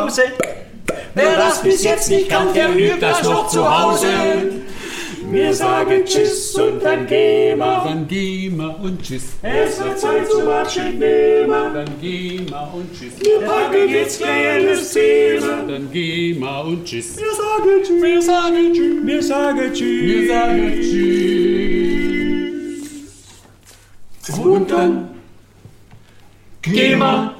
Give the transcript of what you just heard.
Pause. Wer das bis jetzt nicht kann, der übt das noch zu Hause. Wir sagen Tschüss und dann gehen wir. Dann gehen wir und Tschüss. Es wird Zeit zum Abschied nehmen. Dann gehen wir und Tschüss. Wir packen jetzt gleich eine Szene. Dann gehen wir und Tschüss. Wir sagen Tschüss. Wir sagen Tschüss. Wir sagen Tschüss. Wir sagen Tschüss. Und dann gehen wir.